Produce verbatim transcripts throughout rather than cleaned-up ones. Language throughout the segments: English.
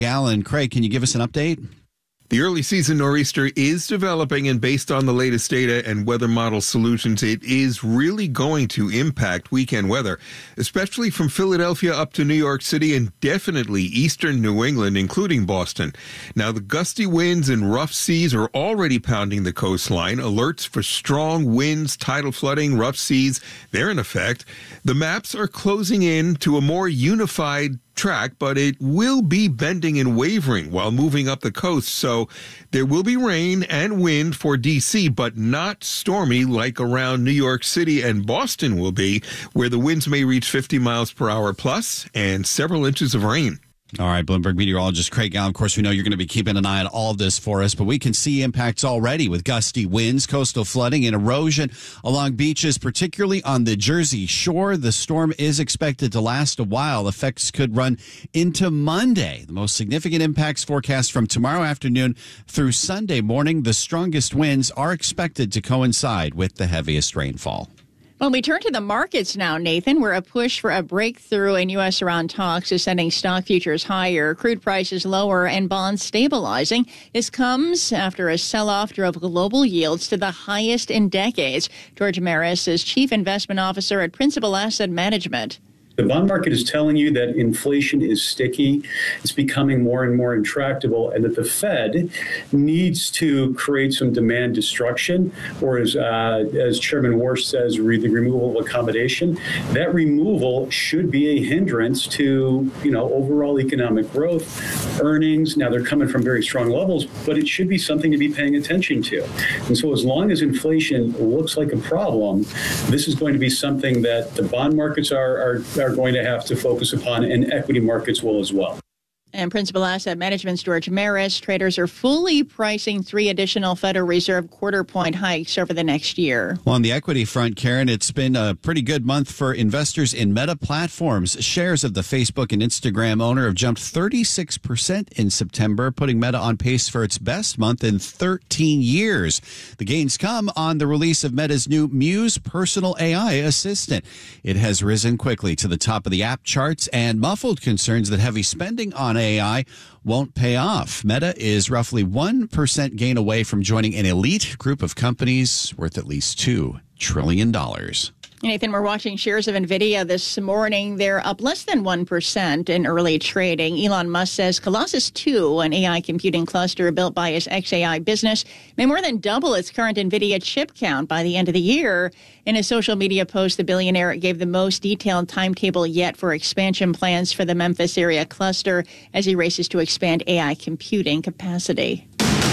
Alan, Craig, can you give us an update? The early season nor'easter is developing, and based on the latest data and weather model solutions, it is really going to impact weekend weather, especially from Philadelphia up to New York City and definitely eastern New England, including Boston. Now, the gusty winds and rough seas are already pounding the coastline. Alerts for strong winds, tidal flooding, rough seas, they're in effect. The maps are closing in to a more unified track, but it will be bending and wavering while moving up the coast. So there will be rain and wind for D C, but not stormy like around New York City and Boston will be, where the winds may reach fifty miles per hour plus and several inches of rain. All right, Bloomberg meteorologist Craig Allen. Of course, we know you're going to be keeping an eye on all of this for us, but we can see impacts already with gusty winds, coastal flooding, and erosion along beaches, particularly on the Jersey Shore. The storm is expected to last a while. Effects could run into Monday. The most significant impacts forecast from tomorrow afternoon through Sunday morning. The strongest winds are expected to coincide with the heaviest rainfall. Well, we turn to the markets now, Nathan, where a push for a breakthrough in U S Iran talks is sending stock futures higher, crude prices lower, and bonds stabilizing. This comes after a sell-off drove global yields to the highest in decades. George Maris is Chief Investment Officer at Principal Asset Management. The bond market is telling you that inflation is sticky, it's becoming more and more intractable, and that the Fed needs to create some demand destruction, or as, uh, as Chairman Warsh says, re- the removal of accommodation. That removal should be a hindrance to, you know, overall economic growth, earnings. Now, they're coming from very strong levels, but it should be something to be paying attention to. And so as long as inflation looks like a problem, this is going to be something that the bond markets are, are are going to have to focus upon, and equity markets will as well. And Principal Asset Management's George Maris, traders are fully pricing three additional Federal Reserve quarter-point hikes over the next year. Well, on the equity front, Karen, it's been a pretty good month for investors in Meta Platforms. Shares of the Facebook and Instagram owner have jumped thirty-six percent in September, putting Meta on pace for its best month in thirteen years. The gains come on the release of Meta's new Muse personal A I assistant. It has risen quickly to the top of the app charts and muffled concerns that heavy spending on A I won't pay off. Meta is roughly one percent gain away from joining an elite group of companies worth at least two trillion dollars. Nathan, we're watching shares of NVIDIA this morning. They're up less than one percent in early trading. Elon Musk says Colossus two, an A I computing cluster built by his X A I business, may more than double its current NVIDIA chip count by the end of the year. In a social media post, the billionaire gave the most detailed timetable yet for expansion plans for the Memphis area cluster as he races to expand A I computing capacity.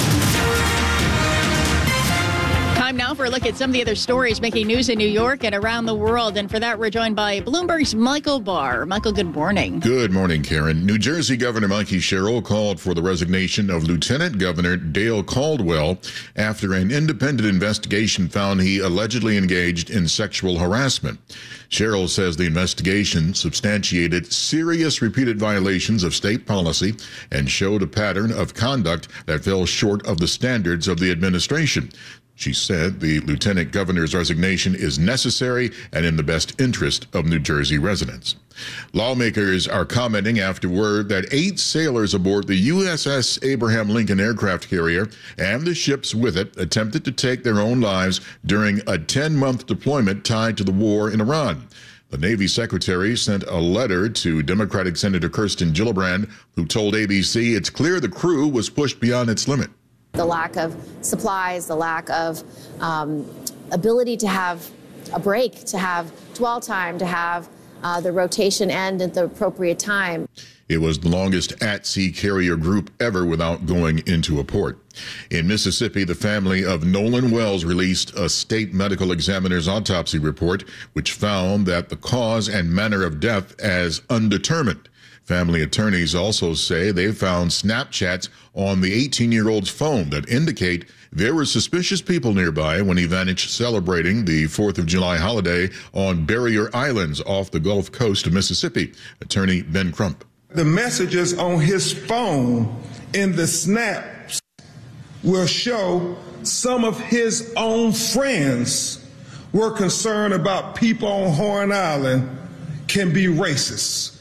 Time now for a look at some of the other stories making news in New York and around the world. And for that, we're joined by Bloomberg's Michael Barr. Michael, good morning. Good morning, Karen. New Jersey Governor Mikey Sherrill called for the resignation of Lieutenant Governor Dale Caldwell after an independent investigation found he allegedly engaged in sexual harassment. Sherrill says the investigation substantiated serious repeated violations of state policy and showed a pattern of conduct that fell short of the standards of the administration. She said the lieutenant governor's resignation is necessary and in the best interest of New Jersey residents. Lawmakers are commenting after word that eight sailors aboard the U S S Abraham Lincoln aircraft carrier and the ships with it attempted to take their own lives during a ten-month deployment tied to the war in Iran. The Navy Secretary sent a letter to Democratic Senator Kirsten Gillibrand, who told A B C it's clear the crew was pushed beyond its limit. The lack of supplies, the lack of um, ability to have a break, to have dwell time, to have uh, the rotation end at the appropriate time. It was the longest at-sea carrier group ever without going into a port. In Mississippi, the family of Nolan Wells released a state medical examiner's autopsy report, which found that the cause and manner of death as undetermined. Family attorneys also say they found Snapchats on the eighteen-year-old's phone that indicate there were suspicious people nearby when he vanished celebrating the fourth of July holiday on Barrier Islands off the Gulf Coast of Mississippi. Attorney Ben Crump. The messages on his phone in the snaps will show some of his own friends were concerned about people on Horn Island can be racist. The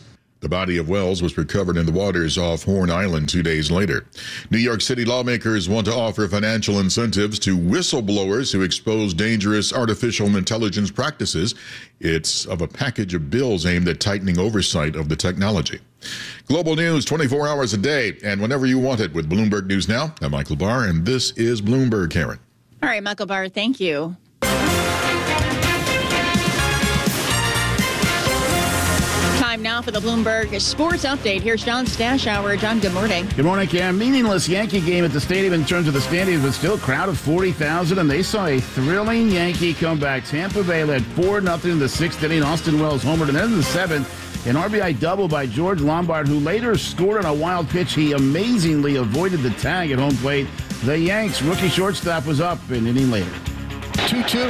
The body of Wells was recovered in the waters off Horn Island two days later. New York City lawmakers want to offer financial incentives to whistleblowers who expose dangerous artificial intelligence practices. It's of a package of bills aimed at tightening oversight of the technology. Global news twenty-four hours a day and whenever you want it with Bloomberg News Now. I'm Michael Barr, and this is Bloomberg, Karen. All right, Michael Barr, thank you. Time now for the Bloomberg Sports Update. Here's John Stashower. John, good morning. Good morning, Karen. Meaningless Yankee game at the stadium in terms of the standings, but still a crowd of forty thousand, and they saw a thrilling Yankee comeback. Tampa Bay led four nothing in the sixth inning. Austin Wells homered, and then in the seventh, an R B I double by George Lombard, who later scored on a wild pitch. He amazingly avoided the tag at home plate. The Yanks' rookie shortstop was up an inning later. two two.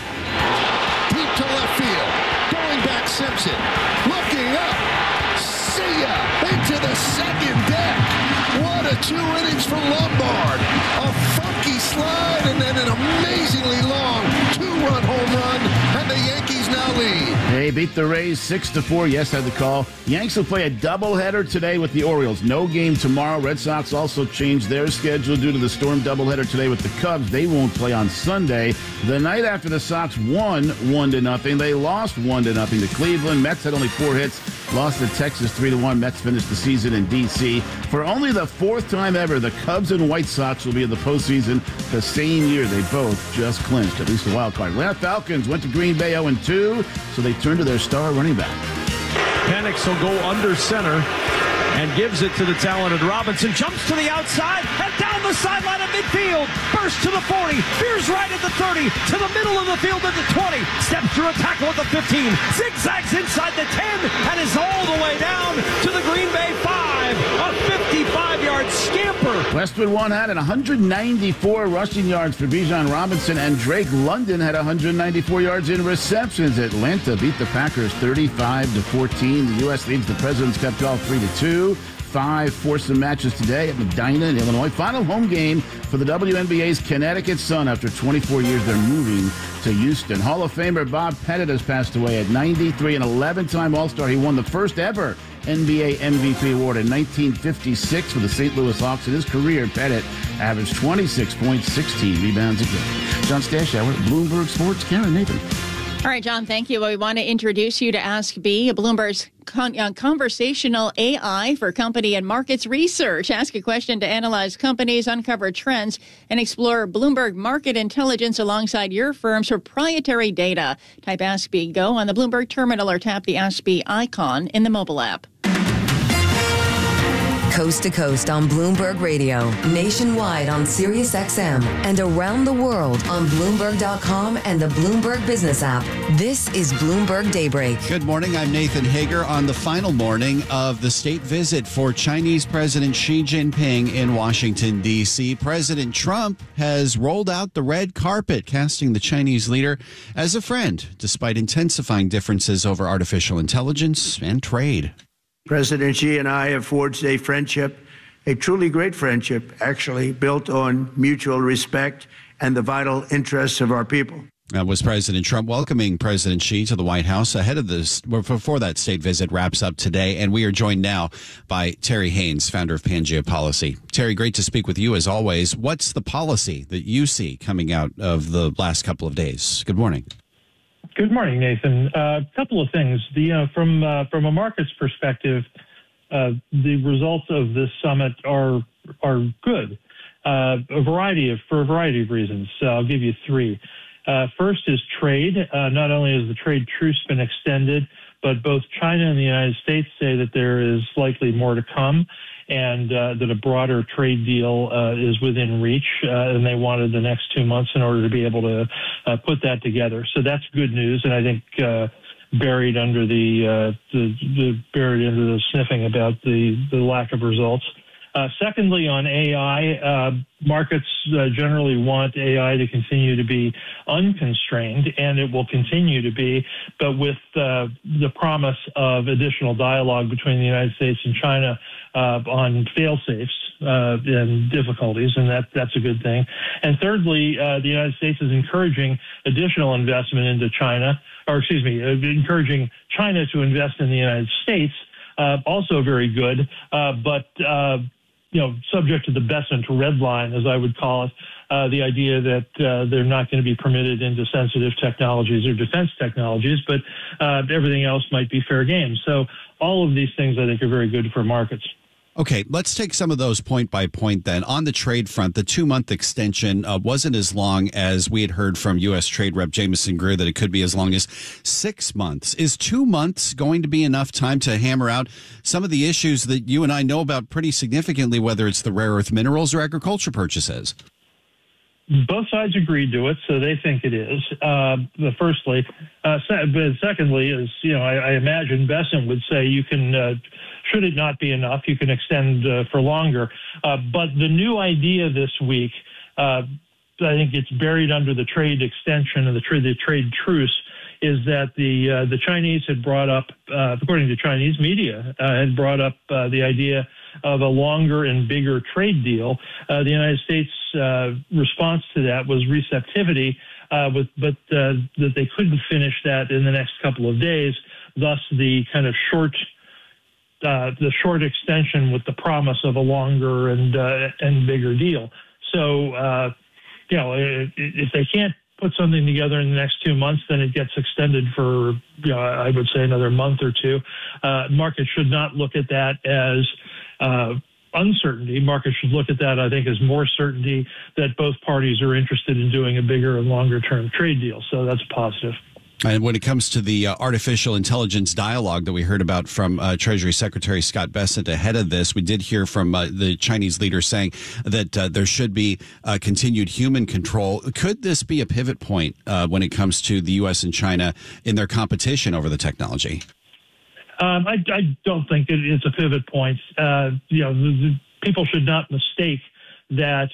Deep to left field. Going back, Simpson. Looking up. See ya. Into the second deck. What a two innings from Lombard. A funky slide and then an amazingly long two-run home run. And the Yankees now lead. They beat the Rays six to four. Yes, had the call. Yanks will play a doubleheader today with the Orioles. No game tomorrow. Red Sox also changed their schedule due to the storm doubleheader today with the Cubs. They won't play on Sunday. The night after the Sox won one to nothing, they lost one to nothing to Cleveland. Mets had only four hits. Lost to Texas three to one. Mets finished the season in D C For only the fourth time ever, the Cubs and White Sox will be in the postseason the same year. They both just clinched at least a wild card. Atlanta Falcons went to Green Bay oh and two, so they turned to their star running back. Penix will go under center and gives it to the talented Robinson. Jumps to the outside and down the sideline of midfield. Burst to the forty. Veers right at the thirty. To the middle of the field at the twenty. Steps through a tackle at the fifteen. Zigzags inside the ten and is all the way down to the Green Bay five. A fifty-five-yard scamper. Westwood one had one hundred ninety-four rushing yards for Bijan Robinson, and Drake London had one hundred ninety-four yards in receptions. Atlanta beat the Packers thirty-five to fourteen. The U S leads the President's Cup golf three to two. Five foursome matches today at Medina in Illinois. Final home game for the W N B A's Connecticut Sun. After twenty-four years, they're moving to Houston. Hall of Famer Bob Pettit has passed away at ninety-three, an eleven-time All-Star. He won the first ever N B A M V P award in nineteen fifty-six with the Saint Louis Hawks. In his career, Pettit averaged twenty-six points, sixteen rebounds a game. John Stashower, Bloomberg Sports. Karen Nathan. All right, John, thank you. Well, we want to introduce you to Ask B, Bloomberg's con- uh, conversational A I for company and markets research. Ask a question to analyze companies, uncover trends, and explore Bloomberg market intelligence alongside your firm's proprietary data. Type Ask B Go on the Bloomberg terminal or tap the Ask B icon in the mobile app. Coast to coast on Bloomberg Radio, nationwide on Sirius X M, and around the world on Bloomberg dot com and the Bloomberg Business app. This is Bloomberg Daybreak. Good morning. I'm Nathan Hager on the final morning of the state visit for Chinese President Xi Jinping in Washington, D C President Trump has rolled out the red carpet, casting the Chinese leader as a friend, despite intensifying differences over artificial intelligence and trade. President Xi and I have forged a friendship, a truly great friendship, actually, built on mutual respect and the vital interests of our people. That was President Trump welcoming President Xi to the White House ahead of this, before that state visit wraps up today. And we are joined now by Terry Haynes, founder of Pangea Policy. Terry, great to speak with you as always. What's the policy that you see coming out of the last couple of days? Good morning. Good morning, Nathan. A uh, couple of things. The uh, from uh, from a markets perspective, uh, the results of this summit are are good. Uh, a variety of for a variety of reasons. Uh, I'll give you three. Uh, first is trade. Uh, not only has the trade truce been extended, but both China and the United States say that there is likely more to come, and uh, that a broader trade deal uh, is within reach, uh, and they wanted the next two months in order to be able to uh, put that together. So that's good news, and I think uh, buried under the, uh, the, the buried under the sniffing about the, the lack of results. Uh, secondly, on A I, uh, markets uh, generally want A I to continue to be unconstrained, and it will continue to be, but with uh, the promise of additional dialogue between the United States and China uh, on fail-safes uh, and difficulties, and that, that's a good thing. And thirdly, uh, the United States is encouraging additional investment into China, or excuse me, uh, encouraging China to invest in the United States, uh, also very good, uh, but uh, you know, subject to the Besant red line, as I would call it, uh, the idea that uh, they're not going to be permitted into sensitive technologies or defense technologies, but uh, everything else might be fair game. So all of these things, I think, are very good for markets. Okay, let's take some of those point by point then. On the trade front, the two-month extension uh, wasn't as long as we had heard from U S Trade Rep Jameson Greer that it could be as long as six months. Is two months going to be enough time to hammer out some of the issues that you and I know about pretty significantly, whether it's the rare earth minerals or agriculture purchases? Both sides agreed to it, so they think it is. Uh, firstly, uh, but secondly, is you know, I, I imagine Besant would say you can. Uh, should it not be enough, you can extend uh, for longer. Uh, but the new idea this week, uh, I think it's buried under the trade extension and the trade the trade truce, is that the uh, the Chinese had brought up, uh, according to Chinese media, uh, had brought up uh, the idea of a longer and bigger trade deal. Uh, the United States' uh, response to that was receptivity, uh, with, but uh, that they couldn't finish that in the next couple of days. Thus, the kind of short, uh, the short extension with the promise of a longer and uh, and bigger deal. So, uh, you know, if, if they can't put something together in the next two months, then it gets extended for, you know, I would say another month or two. Uh, markets should not look at that as uh, uncertainty. Markets should look at that, I think, as more certainty that both parties are interested in doing a bigger and longer term trade deal. So that's positive. And when it comes to the uh, artificial intelligence dialogue that we heard about from uh, Treasury Secretary Scott Bessent ahead of this, we did hear from uh, the Chinese leader saying that uh, there should be uh, continued human control. Could this be a pivot point uh, when it comes to the U S and China in their competition over the technology? Um, I, I don't think it, it's a pivot point. Uh, you know, the, the, people should not mistake that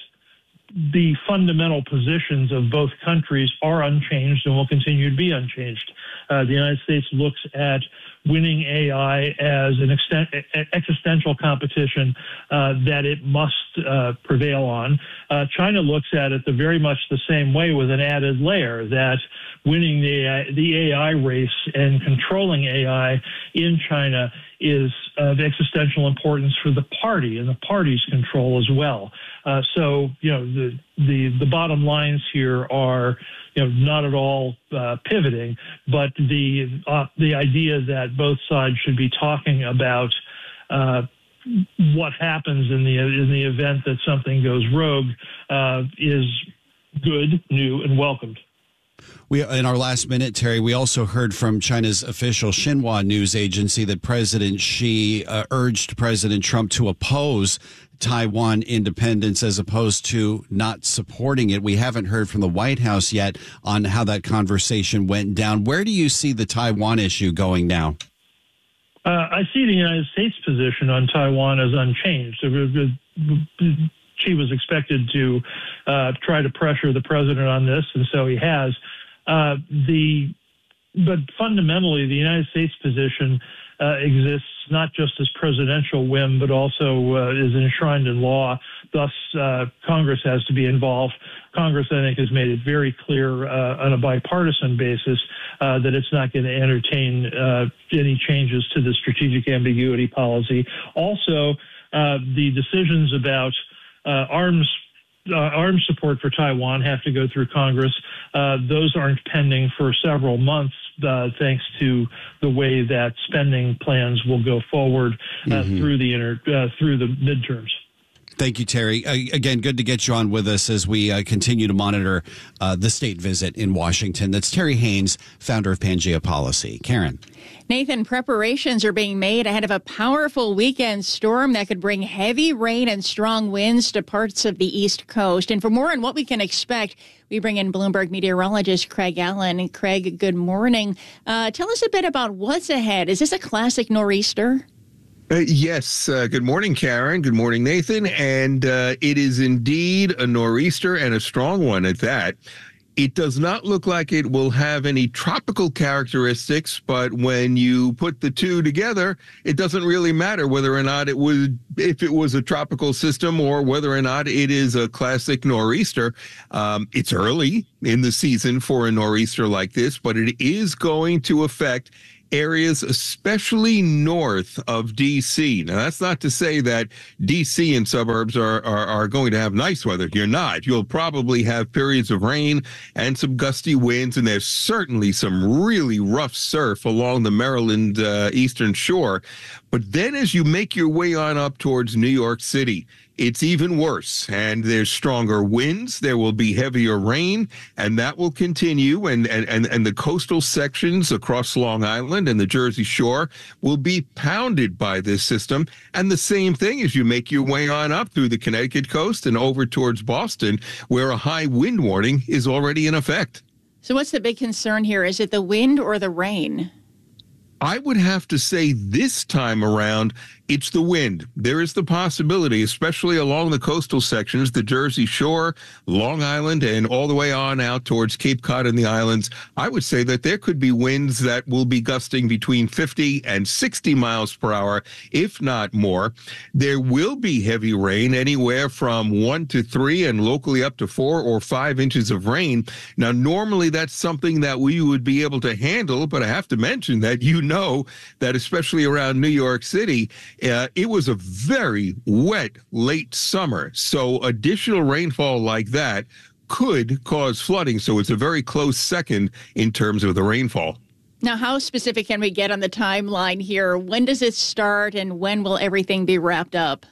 the fundamental positions of both countries are unchanged and will continue to be unchanged. Uh, the United States looks at winning A I as an extent, existential competition uh, that it must uh, prevail on. Uh, China looks at it the very much the same way, with an added layer that winning the, the A I race and controlling A I in China is of existential importance for the party and the party's control as well. Uh, so, you know, the, the, the bottom lines here are, you know, not at all uh, pivoting, but the, uh, the idea that both sides should be talking about uh, what happens in the, in the event that something goes rogue uh, is good, new, and welcomed. We, in our last minute, Terry, we also heard from China's official Xinhua news agency that President Xi uh, urged President Trump to oppose Taiwan independence as opposed to not supporting it. We haven't heard from the White House yet on how that conversation went down. Where do you see the Taiwan issue going now? Uh, I see the United States position on Taiwan as unchanged. Xi was expected to uh, try to pressure the president on this, and so he has. Uh, the but fundamentally, the United States position uh, exists not just as presidential whim, but also uh, is enshrined in law. Thus, uh, Congress has to be involved. Congress, I think, has made it very clear uh, on a bipartisan basis uh, that it's not going to entertain uh, any changes to the strategic ambiguity policy. Also, uh, the decisions about uh, arms Uh, arms support for Taiwan have to go through Congress. Uh, those aren't pending for several months, uh, thanks to the way that spending plans will go forward uh, mm-hmm. through the inter, uh, through the midterms. Thank you, Terry. Uh, again, good to get you on with us as we uh, continue to monitor uh, the state visit in Washington. That's Terry Haynes, founder of Pangea Policy. Karen. Nathan, preparations are being made ahead of a powerful weekend storm that could bring heavy rain and strong winds to parts of the East Coast. And for more on what we can expect, we bring in Bloomberg meteorologist Craig Allen. Craig, good morning. Uh, tell us a bit about what's ahead. Is this a classic nor'easter? Uh, yes. Uh, good morning, Karen. Good morning, Nathan. And uh, it is indeed a nor'easter, and a strong one at that. It does not look like it will have any tropical characteristics, but when you put the two together, it doesn't really matter whether or not it would, if it was a tropical system or whether or not it is a classic nor'easter. Um, it's early in the season for a nor'easter like this, but it is going to affect areas, especially north of D C. Now, that's not to say that D C and suburbs are, are, are going to have nice weather. You're not. You'll probably have periods of rain and some gusty winds, and there's certainly some really rough surf along the Maryland uh, eastern shore. But then as you make your way on up towards New York City, it's even worse, and there's stronger winds. There will be heavier rain, and that will continue. And, and, and, and the coastal sections across Long Island and the Jersey Shore will be pounded by this system. And the same thing as you make your way on up through the Connecticut coast and over towards Boston, where a high wind warning is already in effect. So what's the big concern here? Is it the wind or the rain? I would have to say this time around, it's the wind. There is the possibility, especially along the coastal sections, the Jersey Shore, Long Island, and all the way on out towards Cape Cod and the islands. I would say that there could be winds that will be gusting between fifty and sixty miles per hour, if not more. There will be heavy rain, anywhere from one to three and locally up to four or five inches of rain. Now, normally that's something that we would be able to handle, but I have to mention that you know that especially around New York City, Uh, it was a very wet late summer, so additional rainfall like that could cause flooding. So it's a very close second in terms of the rainfall. Now, how specific can we get on the timeline here? When does it start and when will everything be wrapped up?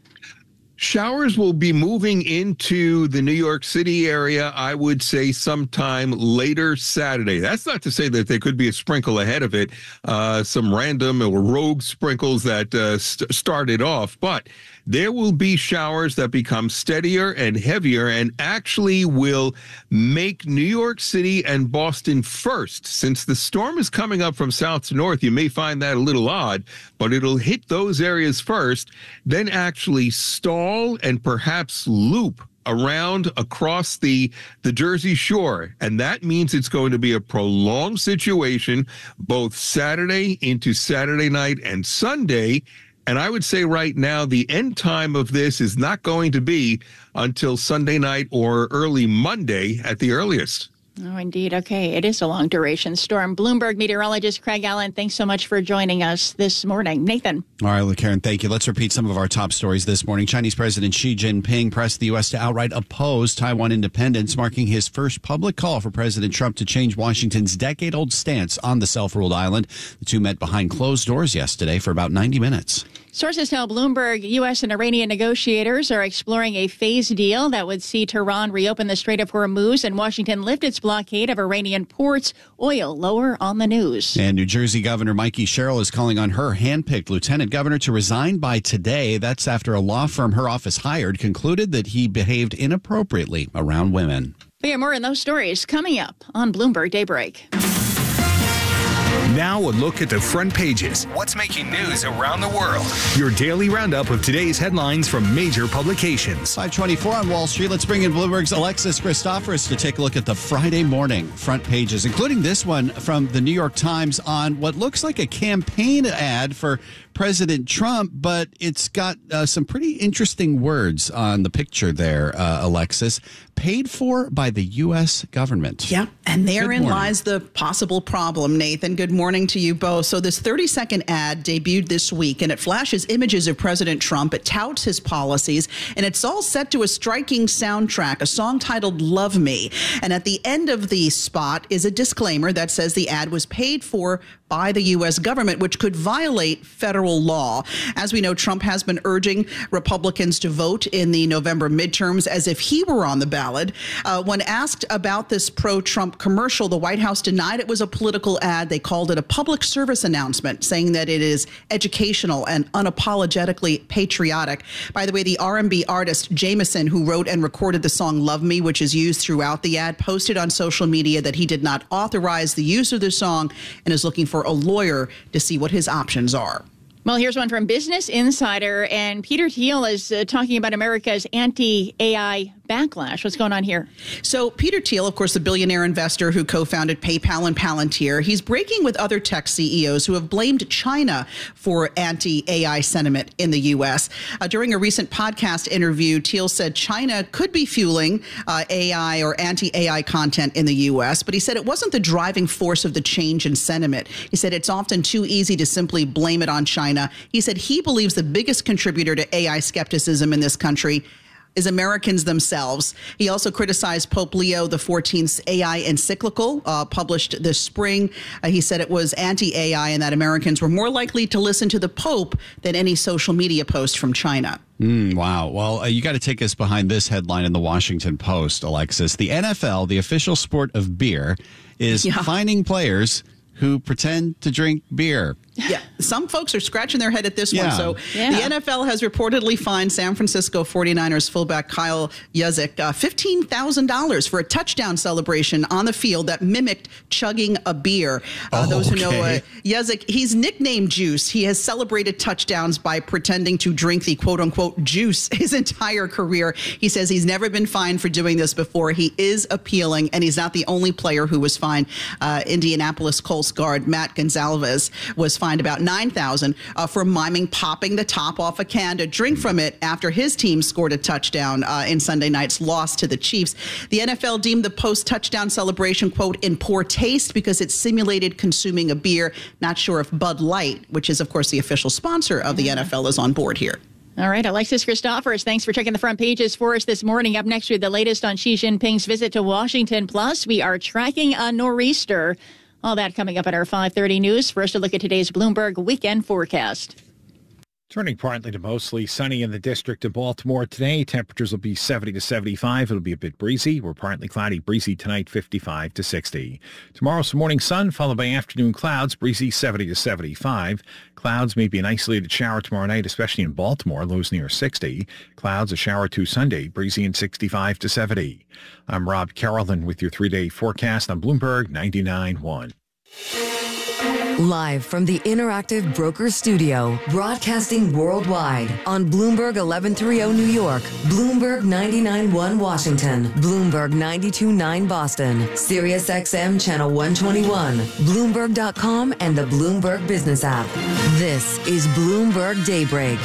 Showers will be moving into the New York City area, I would say, sometime later Saturday. That's not to say that there could be a sprinkle ahead of it, uh, some random or rogue sprinkles that uh, st- started off, but there will be showers that become steadier and heavier and actually will make New York City and Boston first. Since the storm is coming up from south to north, you may find that a little odd, but it'll hit those areas first, then actually stall and perhaps loop around across the, the Jersey Shore. And that means it's going to be a prolonged situation, both Saturday into Saturday night and Sunday. And I would say right now, the end time of this is not going to be until Sunday night or early Monday at the earliest. Oh, indeed. Okay. It is a long duration storm. Bloomberg meteorologist Craig Allen, thanks so much for joining us this morning. Nathan. All right, Karen, thank you. Let's repeat some of our top stories this morning. Chinese President Xi Jinping pressed the U S to outright oppose Taiwan independence, marking his first public call for President Trump to change Washington's decade-old stance on the self-ruled island. The two met behind closed doors yesterday for about ninety minutes. Sources tell Bloomberg U S and Iranian negotiators are exploring a phased deal that would see Tehran reopen the Strait of Hormuz and Washington lift its blockade of Iranian ports. Oil lower on the news. And New Jersey Governor Mikey Sherrill is calling on her handpicked lieutenant governor to resign by today. That's after a law firm her office hired concluded that he behaved inappropriately around women. We have more in those stories coming up on Bloomberg Daybreak. Now a look at the front pages. What's making news around the world? Your daily roundup of today's headlines from major publications. five twenty-four on Wall Street. Let's bring in Bloomberg's Alexis Christoforous to take a look at the Friday morning front pages, including this one from the New York Times on what looks like a campaign ad for President Trump, but it's got uh, some pretty interesting words on the picture there, uh, Alexis. Paid for by the U S government. Yeah, and therein lies the possible problem, Nathan. Good morning to you both. So this thirty-second ad debuted this week, and it flashes images of President Trump. It touts his policies, and it's all set to a striking soundtrack, a song titled Love Me. And at the end of the spot is a disclaimer that says the ad was paid for by the U S government, which could violate federal law. As we know, Trump has been urging Republicans to vote in the November midterms as if he were on the ballot. Uh, when asked about this pro-Trump commercial, the White House denied it was a political ad. They called it a public service announcement, saying that it is educational and unapologetically patriotic. By the way, the R and B artist Jameson, who wrote and recorded the song Love Me, which is used throughout the ad, posted on social media that he did not authorize the use of the song and is looking for a lawyer to see what his options are. Well, here's one from Business Insider, and Peter Thiel is uh, talking about America's anti-A I backlash. What's going on here? So Peter Thiel, of course, the billionaire investor who co-founded PayPal and Palantir, he's breaking with other tech C E Os who have blamed China for anti-A I sentiment in the U S. Uh, during a recent podcast interview, Thiel said China could be fueling uh, A I or anti-A I content in the U S, but he said it wasn't the driving force of the change in sentiment. He said it's often too easy to simply blame it on China. He said he believes the biggest contributor to A I skepticism in this country is Americans themselves. He also criticized Pope Leo the fourteenth's A I encyclical uh, published this spring. Uh, he said it was anti-A I and that Americans were more likely to listen to the Pope than any social media post from China. Mm, wow. Well, uh, you got to take us behind this headline in the Washington Post, Alexis. The N F L, the official sport of beer, is yeah. fining players who pretend to drink beer. Yeah, some folks are scratching their head at this yeah. one. So yeah. the N F L has reportedly fined San Francisco forty-niners fullback Kyle Juszczyk uh, fifteen thousand dollars for a touchdown celebration on the field that mimicked chugging a beer. Uh, oh, those who okay. know uh, Juszczyk, he's nicknamed Juice. He has celebrated touchdowns by pretending to drink the quote-unquote juice his entire career. He says he's never been fined for doing this before. He is appealing, and he's not the only player who was fined. Uh, Indianapolis Colts guard Matt Gonzalez was fined about nine thousand dollars uh, for miming popping the top off a can to drink from it after his team scored a touchdown uh, in Sunday night's loss to the Chiefs. The N F L deemed the post-touchdown celebration, quote, in poor taste because it simulated consuming a beer. Not sure if Bud Light, which is, of course, the official sponsor of the N F L, is on board here. All right, Alexis Christophers, thanks for checking the front pages for us this morning. Up next with the latest on Xi Jinping's visit to Washington. Plus, we are tracking a nor'easter. All that coming up at our five thirty news. First, a look at today's Bloomberg weekend forecast. Turning partly to mostly sunny in the district of Baltimore today. Temperatures will be seventy to seventy-five. It'll be a bit breezy. We're partly cloudy, breezy tonight, fifty-five to sixty. Tomorrow, some morning sun, followed by afternoon clouds, breezy seventy to seventy-five. Clouds, maybe an isolated shower tomorrow night, especially in Baltimore, lows near sixty. Clouds, a shower too Sunday, breezy and sixty-five to seventy. I'm Rob Carrollton with your three-day forecast on Bloomberg ninety-nine point one. Live from the Interactive Brokers Studio, broadcasting worldwide on Bloomberg eleven thirty New York, Bloomberg ninety-nine point one Washington, Bloomberg ninety-two point nine Boston, Sirius X M Channel one twenty-one, Bloomberg dot com, and the Bloomberg Business app. This is Bloomberg Daybreak.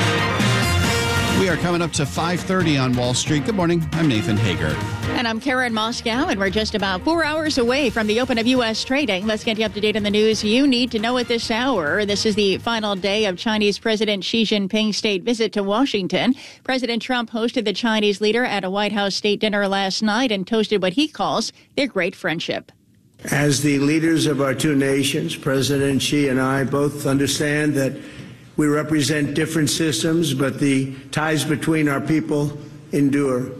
We are coming up to five thirty on Wall Street. Good morning. I'm Nathan Hager. And I'm Karen Moscow, and we're just about four hours away from the open of U S trading. Let's get you up to date on the news you need to know at this hour. This is the final day of Chinese President Xi Jinping's state visit to Washington. President Trump hosted the Chinese leader at a White House state dinner last night and toasted what he calls their great friendship. As the leaders of our two nations, President Xi and I both understand that we represent different systems, but the ties between our people endure.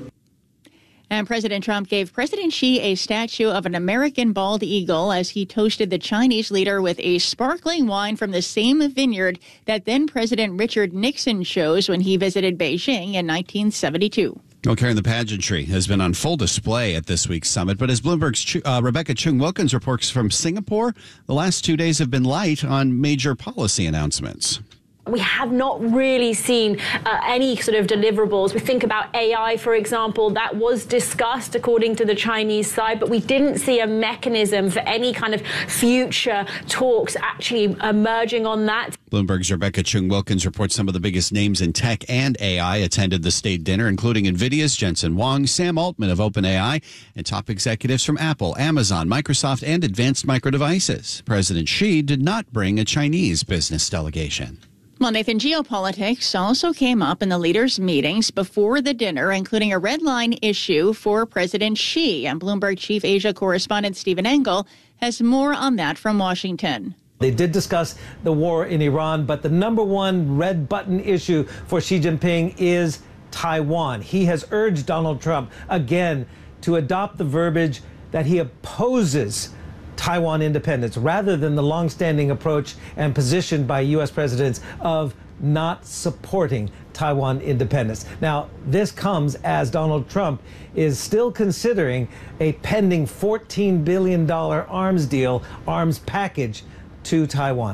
And President Trump gave President Xi a statue of an American bald eagle as he toasted the Chinese leader with a sparkling wine from the same vineyard that then President Richard Nixon chose when he visited Beijing in nineteen seventy-two. Well, Karen, the pageantry has been on full display at this week's summit. But as Bloomberg's uh, Rebecca Chung-Wilkins reports from Singapore, the last two days have been light on major policy announcements. We have not really seen uh, any sort of deliverables. We think about A I, for example, that was discussed according to the Chinese side, but we didn't see a mechanism for any kind of future talks actually emerging on that. Bloomberg's Rebecca Chung-Wilkins reports some of the biggest names in tech and A I attended the state dinner, including NVIDIA's Jensen Huang, Sam Altman of OpenAI, and top executives from Apple, Amazon, Microsoft, and Advanced Micro Devices. President Xi did not bring a Chinese business delegation. Well, Nathan, geopolitics also came up in the leaders' meetings before the dinner, including a red line issue for President Xi. And Bloomberg Chief Asia correspondent Stephen Engel has more on that from Washington. They did discuss the war in Iran, but the number one red button issue for Xi Jinping is Taiwan. He has urged Donald Trump again to adopt the verbiage that he opposes Taiwan independence rather than the longstanding approach and position by U S presidents of not supporting Taiwan independence. Now, this comes as Donald Trump is still considering a pending fourteen billion dollars arms deal, arms package to Taiwan.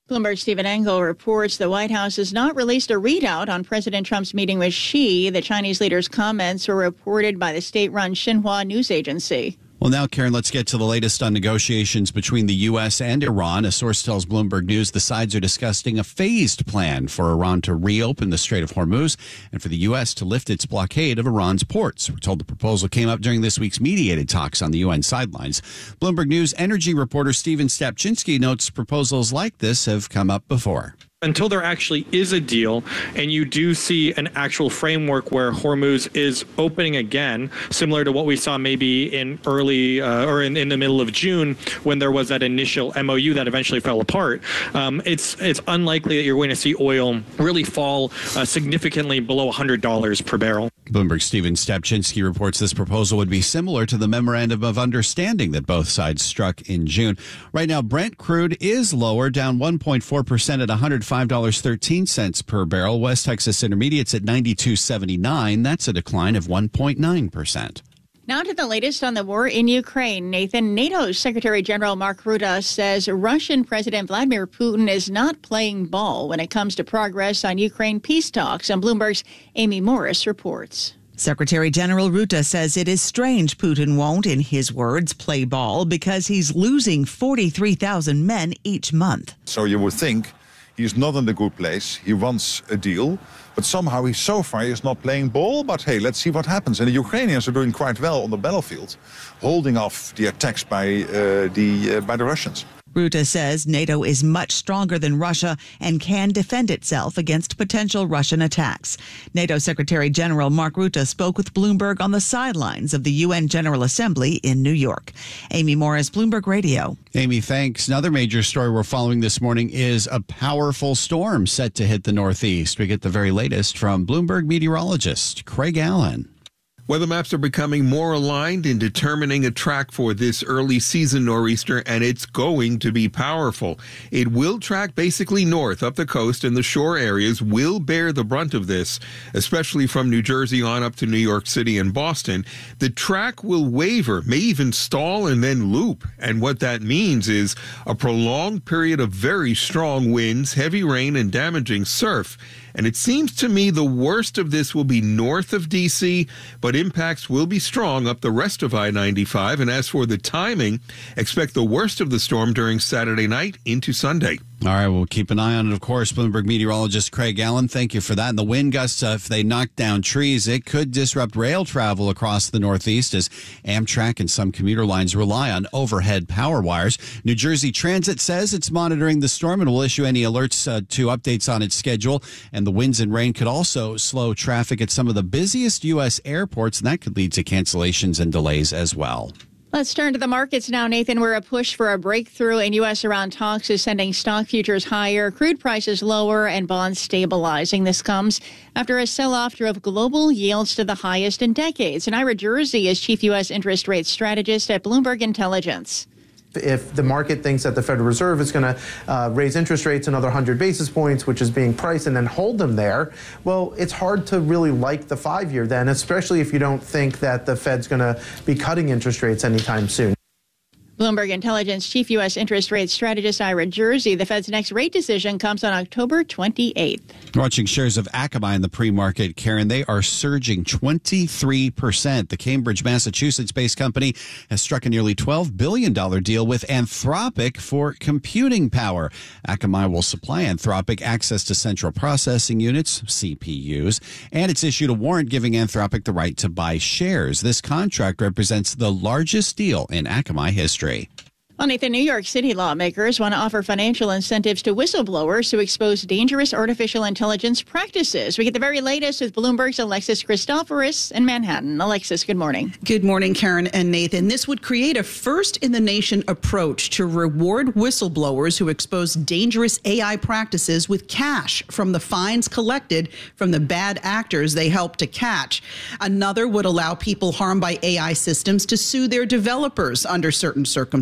Bloomberg's Stephen Engel reports the White House has not released a readout on President Trump's meeting with Xi. The Chinese leader's comments were reported by the state-run Xinhua news agency. Well, now, Karen, let's get to the latest on negotiations between the U S and Iran. A source tells Bloomberg News the sides are discussing a phased plan for Iran to reopen the Strait of Hormuz and for the U S to lift its blockade of Iran's ports. We're told the proposal came up during this week's mediated talks on the U N sidelines. Bloomberg News energy reporter Stephen Stapczynski notes proposals like this have come up before. Until there actually is a deal and you do see an actual framework where Hormuz is opening again, similar to what we saw maybe in early uh, or in, in the middle of June when there was that initial M O U that eventually fell apart, um, it's it's unlikely that you're going to see oil really fall uh, significantly below one hundred dollars per barrel. Bloomberg's Stephen Stapczynski reports this proposal would be similar to the memorandum of understanding that both sides struck in June. Right now, Brent crude is lower, down one point four percent at one hundred five dollars and thirteen cents per barrel. West Texas Intermediate's at ninety-two seventy-nine. That's a decline of one point nine percent. Now to the latest on the war in Ukraine. Nathan, NATO's Secretary General Mark Rutte says Russian President Vladimir Putin is not playing ball when it comes to progress on Ukraine peace talks. And Bloomberg's Amy Morris reports. Secretary General Rutte says it is strange Putin won't, in his words, play ball because he's losing forty-three thousand men each month. So you would think he's not in a good place. He wants a deal, but somehow he so far is not playing ball. But hey, let's see what happens. And the Ukrainians are doing quite well on the battlefield, holding off the attacks by uh, the uh, by the Russians. Rutte says NATO is much stronger than Russia and can defend itself against potential Russian attacks. NATO Secretary General Mark Rutte spoke with Bloomberg on the sidelines of the U N General Assembly in New York. Amy Morris, Bloomberg Radio. Amy, thanks. Another major story we're following this morning is a powerful storm set to hit the Northeast. We get the very latest from Bloomberg meteorologist Craig Allen. Weather maps are becoming more aligned in determining a track for this early season nor'easter, and it's going to be powerful. It will track basically north up the coast, and the shore areas will bear the brunt of this, especially from New Jersey on up to New York City and Boston. The track will waver, may even stall and then loop, and what that means is a prolonged period of very strong winds, heavy rain, and damaging surf. And it seems to me the worst of this will be north of D C, but impacts will be strong up the rest of I ninety-five. And as for the timing, expect the worst of the storm during Saturday night into Sunday. All right, we'll keep an eye on it, of course. Bloomberg meteorologist Craig Allen, thank you for that. And the wind gusts, uh, if they knock down trees, it could disrupt rail travel across the Northeast as Amtrak and some commuter lines rely on overhead power wires. New Jersey Transit says it's monitoring the storm and will issue any alerts uh, to updates on its schedule. And the winds and rain could also slow traffic at some of the busiest U S airports, and that could lead to cancellations and delays as well. Let's turn to the markets now, Nathan, where a push for a breakthrough in U S Iran talks is sending stock futures higher, crude prices lower, and bonds stabilizing. This comes after a sell-off drove global yields to the highest in decades. And Ira Jersey is chief U S interest rate strategist at Bloomberg Intelligence. If the market thinks that the Federal Reserve is going to uh, raise interest rates another one hundred basis points, which is being priced, and then hold them there, well, it's hard to really like the five-year then, especially if you don't think that the Fed's going to be cutting interest rates anytime soon. Bloomberg Intelligence chief U S interest rate strategist Ira Jersey. The Fed's next rate decision comes on October twenty-eighth. Watching shares of Akamai in the pre-market, Karen, they are surging twenty-three percent. The Cambridge, Massachusetts-based company has struck a nearly twelve billion dollars deal with Anthropic for computing power. Akamai will supply Anthropic access to central processing units, C P Us, and it's issued a warrant giving Anthropic the right to buy shares. This contract represents the largest deal in Akamai history. Well, Nathan, New York City lawmakers want to offer financial incentives to whistleblowers who expose dangerous artificial intelligence practices. We get the very latest with Bloomberg's Alexis Christoforous in Manhattan. Alexis, good morning. Good morning, Karen and Nathan. This would create a first-in-the-nation approach to reward whistleblowers who expose dangerous A I practices with cash from the fines collected from the bad actors they help to catch. Another would allow people harmed by A I systems to sue their developers under certain circumstances.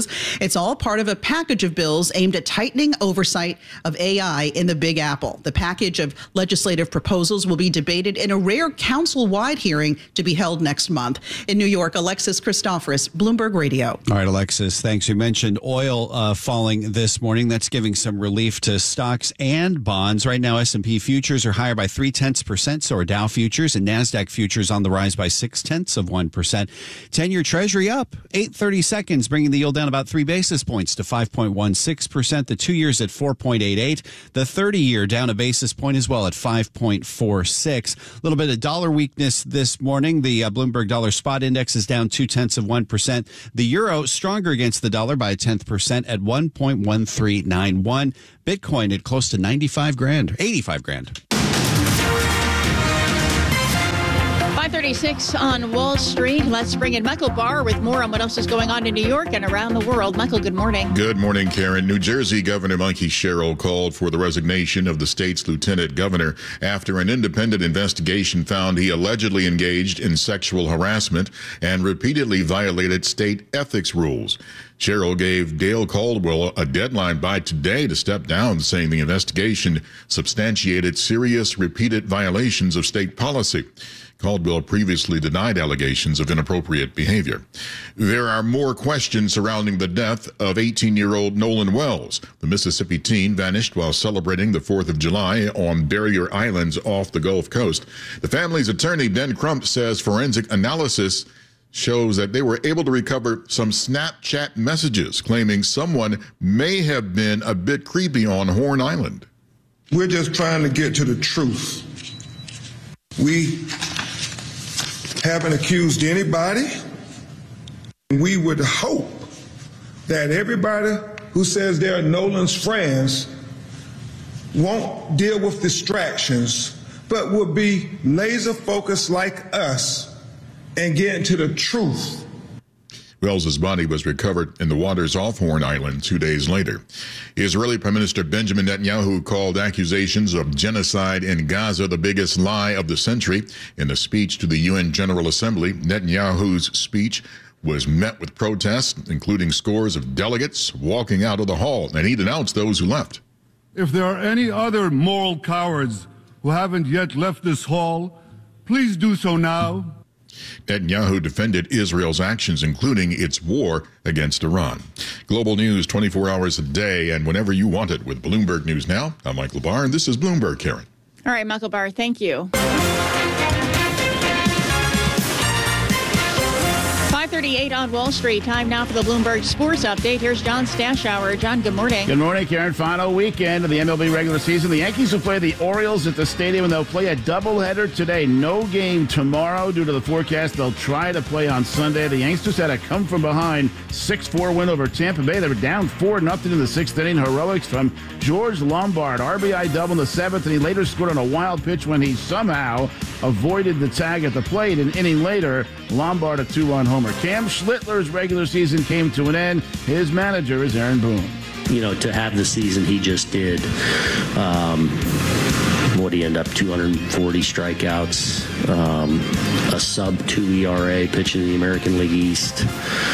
taxes. It's all part of a package of bills aimed at tightening oversight of A I in the Big Apple. The package of legislative proposals will be debated in a rare council-wide hearing to be held next month. In New York, Alexis Christoforous, Bloomberg Radio. All right, Alexis, thanks. You mentioned oil uh, falling this morning. That's giving some relief to stocks and bonds. Right now, S and P futures are higher by three-tenths percent, so are Dow futures, and NASDAQ futures on the rise by six-tenths of one percent. ten-year Treasury up eight thirty seconds, bringing the yield down about three basis points to five point one six percent. The two years at four point eight eight. The thirty-year down a basis point as well at five point four six. A little bit of dollar weakness this morning. The uh, Bloomberg Dollar Spot Index is down two-tenths of one percent. The euro stronger against the dollar by a tenth percent at one point one three nine one. Bitcoin at close to ninety-five grand, eighty-five grand. five thirty-six on Wall Street. Let's bring in Michael Barr with more on what else is going on in New York and around the world. Michael, good morning. Good morning, Karen. New Jersey Governor Monkey Sherrill called for the resignation of the state's lieutenant governor after an independent investigation found he allegedly engaged in sexual harassment and repeatedly violated state ethics rules. Sherrill gave Dale Caldwell a deadline by today to step down, saying the investigation substantiated serious repeated violations of state policy. Caldwell previously denied allegations of inappropriate behavior. There are more questions surrounding the death of eighteen-year-old Nolan Wells. The Mississippi teen vanished while celebrating the fourth of July on Barrier Islands off the Gulf Coast. The family's attorney, Ben Crump, says forensic analysis shows that they were able to recover some Snapchat messages claiming someone may have been a bit creepy on Horn Island. We're just trying to get to the truth. We haven't accused anybody. We would hope that everybody who says they're Nolan's friends won't deal with distractions, but will be laser focused like us and get into the truth. Wells's body was recovered in the waters off Horn Island two days later. Israeli Prime Minister Benjamin Netanyahu called accusations of genocide in Gaza the biggest lie of the century. In a speech to the U N General Assembly, Netanyahu's speech was met with protests, including scores of delegates walking out of the hall, and he denounced those who left. If there are any other moral cowards who haven't yet left this hall, please do so now. Netanyahu defended Israel's actions, including its war against Iran. Global news twenty-four hours a day and whenever you want it with Bloomberg News Now. I'm Michael Barr, and this is Bloomberg, Karen. All right, Michael Barr, thank you. five thirty-eight on Wall Street. Time now for the Bloomberg Sports Update. Here's John Stashower. John, good morning. Good morning, Karen. Final weekend of the M L B regular season. The Yankees will play the Orioles at the stadium, and they'll play a doubleheader today. No game tomorrow due to the forecast. They'll try to play on Sunday. The Yankees just had a come-from-behind six four win over Tampa Bay. They were down four nothing in the sixth inning. Heroics from George Lombard. R B I double in the seventh, and he later scored on a wild pitch when he somehow avoided the tag at the plate. An inning later, Lombard a two-run homer. Cam Schlittler's regular season came to an end. His manager is Aaron Boone. You know, to have the season he just did, um, what he end up two hundred forty strikeouts, um, a sub two E R A, pitching in the American League East.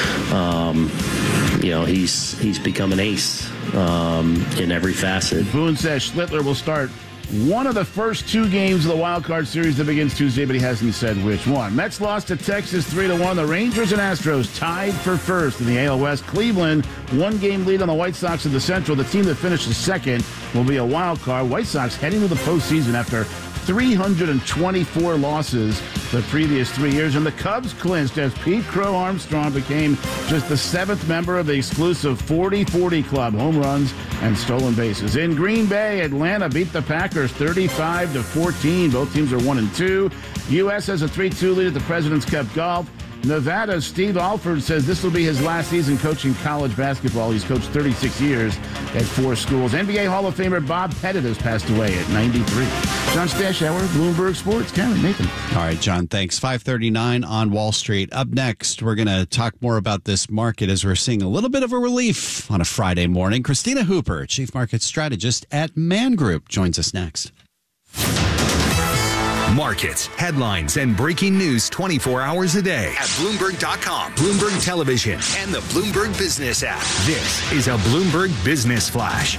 Um, you know, he's he's become an ace um, in every facet. Boone says Schlittler will start one of the first two games of the wild card series that begins Tuesday, but he hasn't said which one. Mets lost to Texas three to one. The Rangers and Astros tied for first in the A L West. Cleveland, one game lead on the White Sox in the Central. The team that finishes second will be a wild card. White Sox heading to the postseason after three hundred twenty-four losses the previous three years. And the Cubs clinched as Pete Crow Armstrong became just the seventh member of the exclusive forty forty club, home runs and stolen bases. In Green Bay, Atlanta beat the Packers thirty-five to fourteen. Both teams are one and two. U S has a three two lead at the President's Cup Golf. Nevada's Steve Alford says this will be his last season coaching college basketball. He's coached thirty-six years at four schools. N B A Hall of Famer Bob Pettit has passed away at ninety-three. John Stashower, Bloomberg Sports. Karen, Nathan. All right, John, thanks. five thirty-nine on Wall Street. Up next, we're going to talk more about this market as we're seeing a little bit of a relief on a Friday morning. Christina Hooper, Chief Market Strategist at Man Group, joins us next. Markets, headlines, and breaking news twenty-four hours a day at Bloomberg dot com, Bloomberg Television, and the Bloomberg Business app. This is a Bloomberg Business Flash.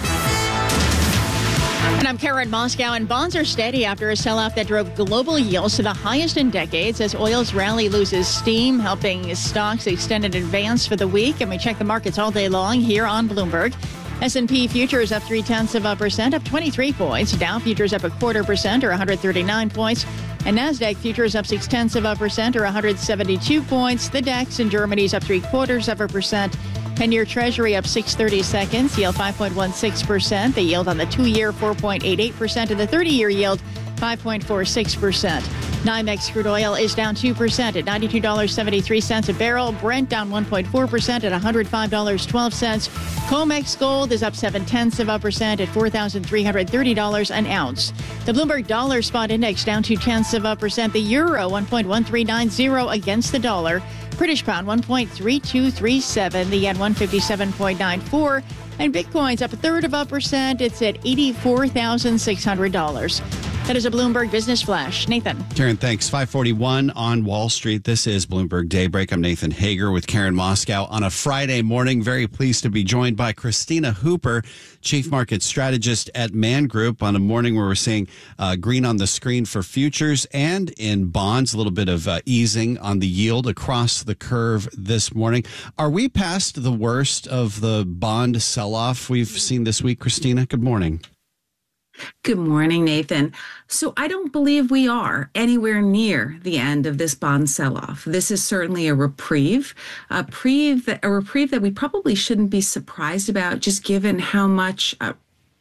And I'm Karen Moscow, and bonds are steady after a sell-off that drove global yields to the highest in decades as oil's rally loses steam, helping stocks extend in advance for the week. And we check the markets all day long here on Bloomberg. S and P futures up three-tenths of a percent, up twenty-three points. Dow futures up a quarter percent, or one hundred thirty-nine points. And NASDAQ futures up six-tenths of a percent, or one hundred seventy-two points. The DAX in Germany is up three-quarters of a percent. ten-year Treasury up six thirty-seconds, yield five point one six percent. The yield on the two-year four point eight eight percent, and the thirty-year yield five point four six percent. NYMEX crude oil is down two percent at ninety-two dollars and seventy-three cents a barrel. Brent down one point four percent at one hundred five dollars and twelve cents. COMEX gold is up seven-tenths of a percent at four thousand three hundred thirty dollars an ounce. The Bloomberg Dollar Spot Index down two-tenths of a percent. The euro one point one three nine zero against the dollar. British pound one point three two three seven. The yen one fifty-seven point nine four. And Bitcoin's up a third of a percent. It's at eighty-four thousand six hundred dollars. That is a Bloomberg Business Flash. Nathan. Karen, thanks. five forty-one on Wall Street. This is Bloomberg Daybreak. I'm Nathan Hager with Karen Moscow on a Friday morning. Very pleased to be joined by Christina Hooper, Chief Market Strategist at Man Group, on a morning where we're seeing uh, green on the screen for futures and in bonds, a little bit of uh, easing on the yield across the curve this morning. Are we past the worst of the bond sell-off we've seen this week, Christina? Good morning. Good morning, Nathan. So I don't believe we are anywhere near the end of this bond sell-off. This is certainly a reprieve, a reprieve that, a reprieve that we probably shouldn't be surprised about, just given how much uh,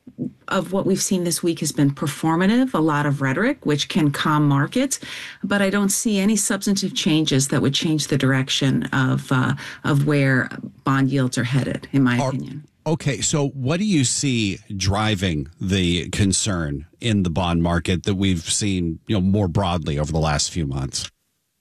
of what we've seen this week has been performative, a lot of rhetoric, which can calm markets. But I don't see any substantive changes that would change the direction of uh, of where bond yields are headed, in my are- opinion. Okay, so what do you see driving the concern in the bond market that we've seen, you know, more broadly over the last few months?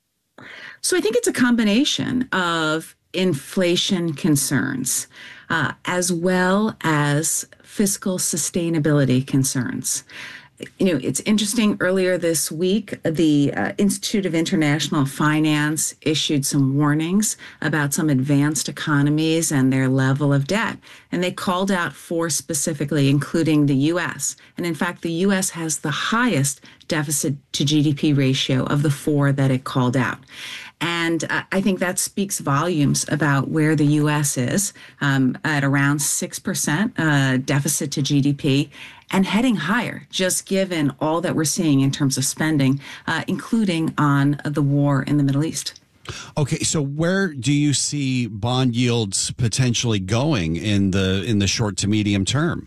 So I think it's a combination of inflation concerns uh, as well as fiscal sustainability concerns. You know, it's interesting. Earlier this week, the uh, Institute of International Finance issued some warnings about some advanced economies and their level of debt. And they called out four specifically, including the U S. And in fact, the U S has the highest deficit to G D P ratio of the four that it called out. And uh, I think that speaks volumes about where the U S is um, at around six percent uh, deficit to G D P and heading higher, just given all that we're seeing in terms of spending, uh, including on the war in the Middle East. Okay, so where do you see bond yields potentially going in the in the short to medium term?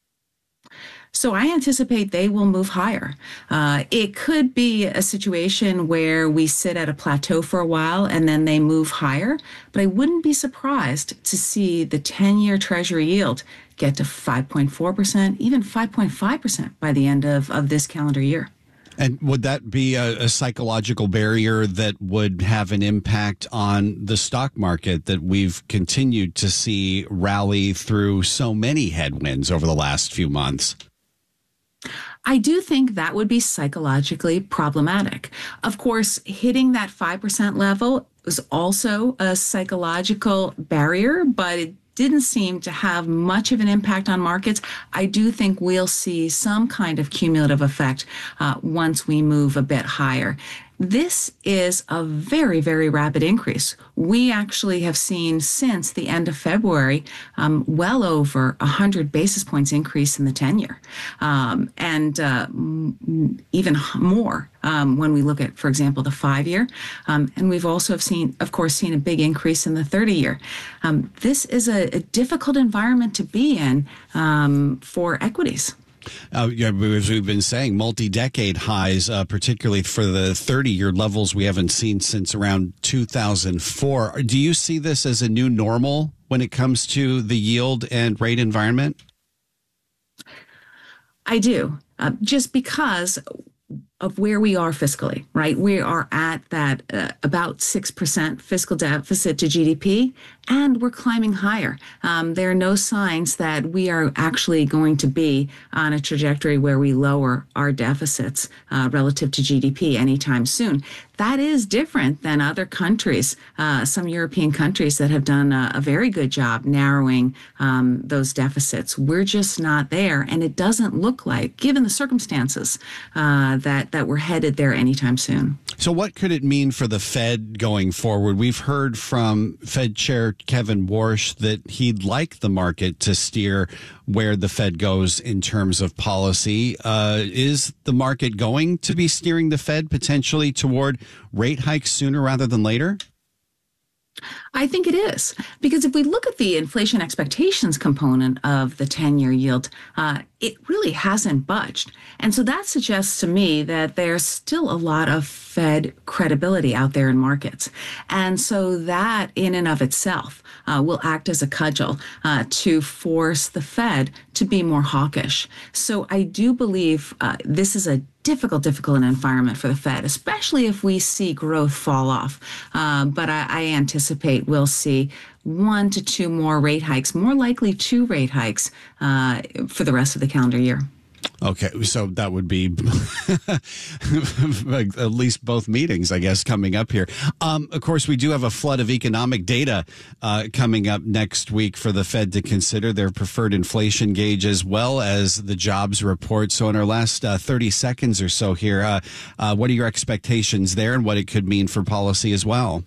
So I anticipate they will move higher. Uh, it could be a situation where we sit at a plateau for a while and then they move higher. But I wouldn't be surprised to see the ten-year Treasury yield get to five point four percent, even five point five percent by the end of, of this calendar year. And would that be a, a psychological barrier that would have an impact on the stock market that we've continued to see rally through so many headwinds over the last few months? I do think that would be psychologically problematic. Of course, hitting that five percent level was also a psychological barrier, but it didn't seem to have much of an impact on markets. I do think we'll see some kind of cumulative effect uh, once we move a bit higher. This is a very, very rapid increase. We actually have seen since the end of February um, well over one hundred basis points increase in the ten-year, um, and uh, m- even more um, when we look at, for example, the five-year. Um, and we've also have seen, of course, seen a big increase in the thirty-year. Um, this is a, a difficult environment to be in um, for equities. Uh, yeah, as we've been saying, multi-decade highs, uh, particularly for the thirty-year levels we haven't seen since around two thousand four. Do you see this as a new normal when it comes to the yield and rate environment? I do, uh, just because of where we are fiscally, right? We are at that uh, about six percent fiscal deficit to G D P, and we're climbing higher. Um, there are no signs that we are actually going to be on a trajectory where we lower our deficits uh, relative to G D P anytime soon. That is different than other countries, uh, some European countries that have done a, a very good job narrowing um, those deficits. We're just not there, and it doesn't look like, given the circumstances, uh, that, that we're headed there anytime soon. So what could it mean for the Fed going forward? We've heard from Fed Chair Kevin Warsh that he'd like the market to steer where the Fed goes in terms of policy. Uh, is the market going to be steering the Fed potentially toward rate hikes sooner rather than later? I think it is, because if we look at the inflation expectations component of the ten-year yield, uh, it really hasn't budged. And so that suggests to me that there's still a lot of Fed credibility out there in markets. And so that in and of itself uh, will act as a cudgel uh, to force the Fed to be more hawkish. So I do believe uh, this is a difficult, difficult environment for the Fed, especially if we see growth fall off. Uh, but I, I anticipate we'll see one to two more rate hikes, more likely two rate hikes uh, for the rest of the calendar year. Okay, so that would be at least both meetings, I guess, coming up here. Um, of course, we do have a flood of economic data uh, coming up next week for the Fed to consider, their preferred inflation gauge as well as the jobs report. So in our last uh, thirty seconds or so here, uh, uh, what are your expectations there and what it could mean for policy as well?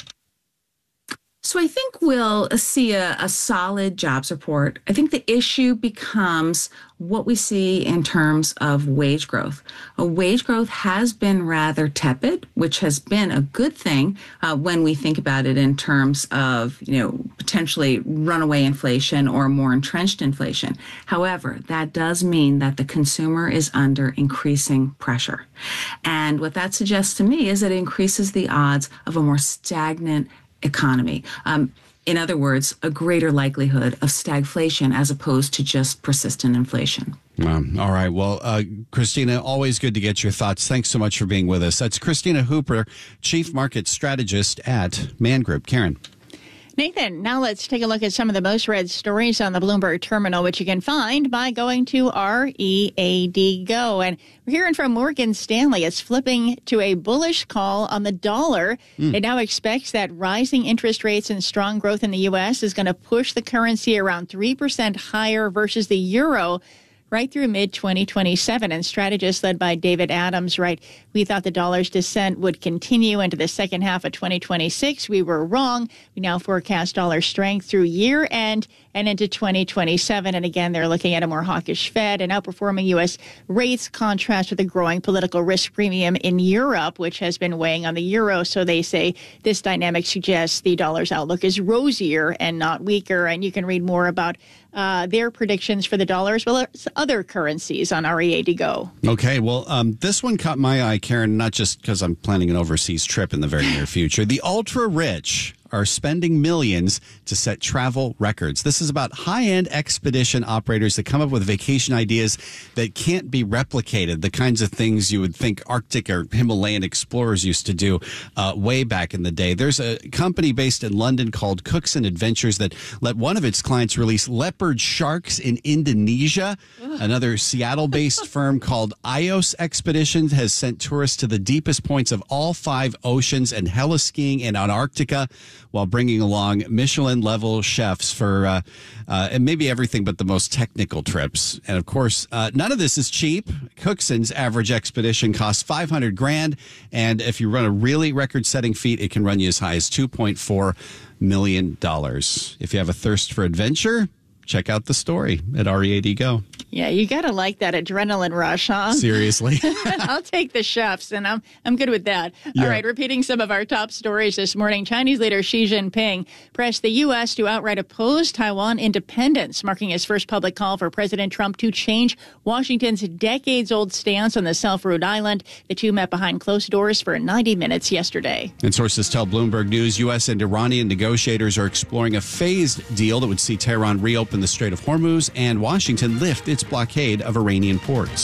So I think we'll see a, a solid jobs report. I think the issue becomes what we see in terms of wage growth. A wage growth has been rather tepid, which has been a good thing uh, when we think about it in terms of, you know, potentially runaway inflation or more entrenched inflation. However, that does mean that the consumer is under increasing pressure. And what that suggests to me is it increases the odds of a more stagnant economy. Um, in other words, a greater likelihood of stagflation as opposed to just persistent inflation. Um, all right. Well, uh, Christina, always good to get your thoughts. Thanks so much for being with us. That's Christina Hooper, Chief Market Strategist at Man Group. Karen. Nathan, now let's take a look at some of the most read stories on the Bloomberg terminal, which you can find by going to R E A D Go. And we're hearing from Morgan Stanley. It's flipping to a bullish call on the dollar. Mm. It now expects that rising interest rates and strong growth in the U S is going to push the currency around three percent higher versus the euro right through mid twenty twenty-seven. And strategists led by David Adams write, we thought the dollar's descent would continue into the second half of twenty twenty-six. We were wrong. We now forecast dollar strength through year end and into twenty twenty-seven. And again, they're looking at a more hawkish Fed and outperforming U S rates, contrast with a growing political risk premium in Europe, which has been weighing on the euro. So they say this dynamic suggests the dollar's outlook is rosier and not weaker. And you can read more about uh, their predictions for the dollar as well as other currencies on R E A D Go. Okay, well, um, this one caught my eye, Karen, not just because I'm planning an overseas trip in the very near future. The ultra-rich are spending millions to set travel records. This is about high-end expedition operators that come up with vacation ideas that can't be replicated, the kinds of things you would think Arctic or Himalayan explorers used to do uh, way back in the day. There's a company based in London called Cookson Adventures that let one of its clients release leopard sharks in Indonesia. Ugh. Another Seattle-based firm called Ios Expeditions has sent tourists to the deepest points of all five oceans and heli-skiing in Antarctica, while bringing along Michelin-level chefs for uh, uh, and maybe everything but the most technical trips. And of course, uh, none of this is cheap. Cookson's average expedition costs five hundred grand, and if you run a really record-setting feat, it can run you as high as two point four million dollars. If you have a thirst for adventure, check out the story at R E A D Go. Yeah, you got to like that adrenaline rush, huh? Seriously. I'll take the chefs, and I'm I'm good with that. Yeah. All right, repeating some of our top stories this morning. Chinese leader Xi Jinping pressed the U S to outright oppose Taiwan independence, marking his first public call for President Trump to change Washington's decades-old stance on the self-ruled island. The two met behind closed doors for ninety minutes yesterday. And sources tell Bloomberg News U S and Iranian negotiators are exploring a phased deal that would see Tehran reopen the Strait of Hormuz and Washington lift its blockade of Iranian ports.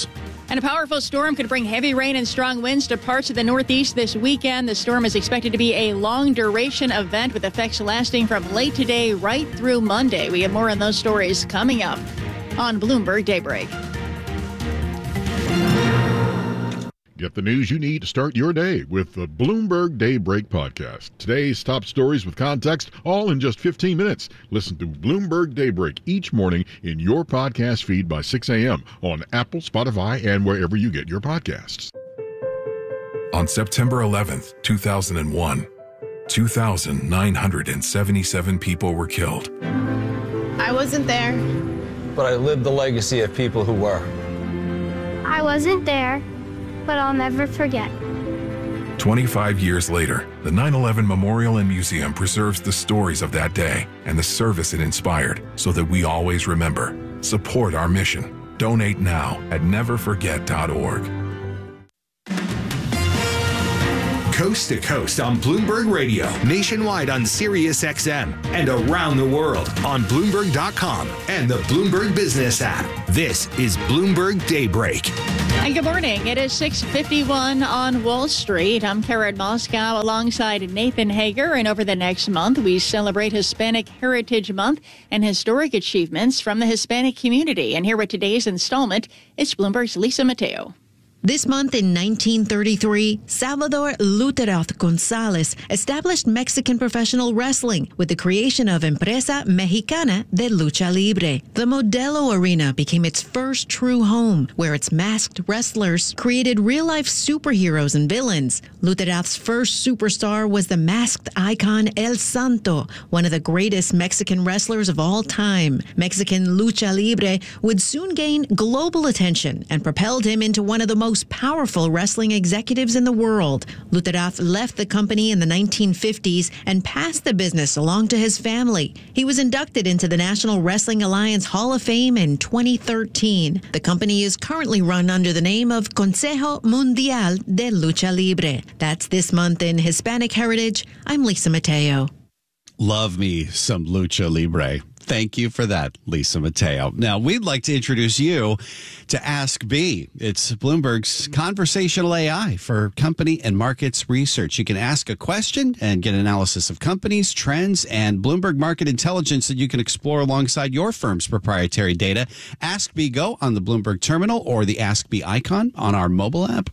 And a powerful storm could bring heavy rain and strong winds to parts of the Northeast this weekend. The storm is expected to be a long-duration event with effects lasting from late today right through Monday. We have more on those stories coming up on Bloomberg Daybreak. Get the news you need to start your day with the Bloomberg Daybreak podcast. Today's top stories with context, all in just fifteen minutes. Listen to Bloomberg Daybreak each morning in your podcast feed by six a.m. on Apple, Spotify, and wherever you get your podcasts. On September eleventh, two thousand one, two thousand nine hundred seventy-seven people were killed. I wasn't there. But I lived the legacy of people who were. I wasn't there, but I'll never forget. twenty-five years later, the nine eleven Memorial and Museum preserves the stories of that day and the service it inspired so that we always remember. Support our mission. Donate now at never forget dot org. Coast to coast on Bloomberg Radio, nationwide on Sirius X M, and around the world on Bloomberg dot com and the Bloomberg Business app. This is Bloomberg Daybreak. And good morning. It is six fifty-one on Wall Street. I'm Karen Moscow alongside Nathan Hager. And over the next month, we celebrate Hispanic Heritage Month and historic achievements from the Hispanic community. And here with today's installment, it's Bloomberg's Lisa Mateo. This month in nineteen thirty-three, Salvador Luterath Gonzalez established Mexican professional wrestling with the creation of Empresa Mexicana de Lucha Libre. The Modelo Arena became its first true home, where its masked wrestlers created real-life superheroes and villains. Luterath's first superstar was the masked icon El Santo, one of the greatest Mexican wrestlers of all time. Mexican Lucha Libre would soon gain global attention and propelled him into one of the most powerful wrestling executives in the world. Luterath left the company in the nineteen fifties and passed the business along to his family. He was inducted into the National Wrestling Alliance Hall of Fame in twenty thirteen. The company is currently run under the name of Consejo Mundial de Lucha Libre. That's this month in Hispanic Heritage. I'm Lisa Mateo. Love me some Lucha Libre. Thank you for that, Lisa Mateo. Now, we'd like to introduce you to Ask B. It's Bloomberg's conversational A I for company and markets research. You can ask a question and get analysis of companies, trends, and Bloomberg market intelligence that you can explore alongside your firm's proprietary data. Ask B Go on the Bloomberg terminal or the Ask B icon on our mobile app.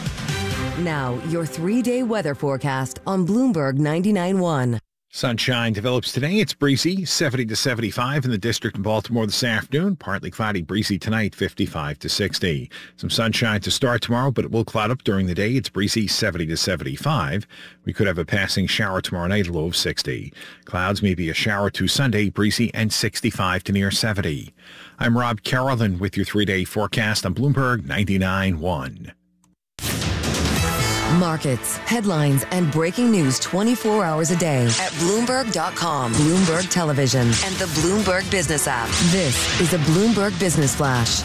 Now, your three-day weather forecast on Bloomberg ninety-nine point one. Sunshine develops today. It's breezy, seventy to seventy-five in the district of Baltimore this afternoon. Partly cloudy, breezy tonight, fifty-five to sixty. Some sunshine to start tomorrow, but it will cloud up during the day. It's breezy, seventy to seventy-five. We could have a passing shower tomorrow night, a low of sixty. Clouds, maybe a shower to Sunday, breezy and sixty-five to near seventy. I'm Rob Carolyn with your three-day forecast on Bloomberg ninety-nine point one. Markets, headlines, and breaking news twenty-four hours a day at Bloomberg dot com, Bloomberg Television, and the Bloomberg Business app. This is a Bloomberg Business Flash.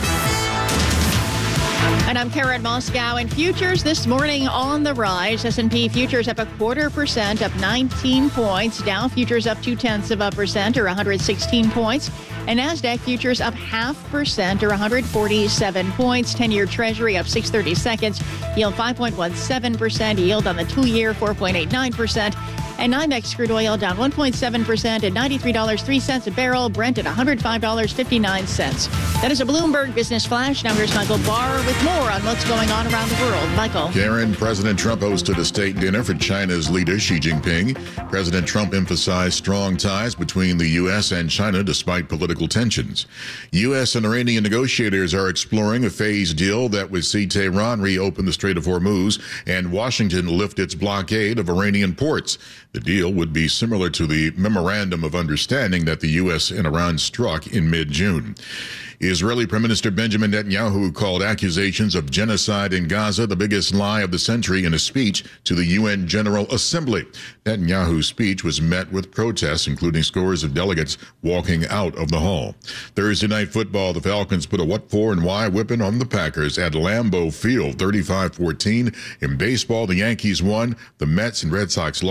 And I'm Karen Moscow. In futures this morning on the rise. S and P futures up a quarter percent, up nineteen points. Dow futures up two-tenths of a percent, or one hundred sixteen points. And NASDAQ futures up half percent, or one hundred forty-seven points. ten-year Treasury up six thirty-seconds, yield five point one seven percent. Yield on the two-year four point eight nine percent. And NYMEX crude oil down one point seven percent at ninety-three dollars and three cents a barrel. Brent at one hundred five dollars and fifty-nine cents. That is a Bloomberg Business Flash. Now here's Michael Barr with more on what's going on around the world. Michael. Karen, President Trump hosted a state dinner for China's leader Xi Jinping. President Trump emphasized strong ties between the U S and China despite political tensions. U S and Iranian negotiators are exploring a phased deal that would see Tehran reopen the Strait of Hormuz and Washington lift its blockade of Iranian ports. The deal would be similar to the Memorandum of Understanding that the U S and Iran struck in mid-June. Israeli Prime Minister Benjamin Netanyahu called accusations of genocide in Gaza the biggest lie of the century in a speech to the U N General Assembly. Netanyahu's speech was met with protests, including scores of delegates walking out of the hall. Thursday night football, the Falcons put a what for and why whipping on the Packers at Lambeau Field, thirty-five fourteen. In baseball, the Yankees won, the Mets and Red Sox lost, the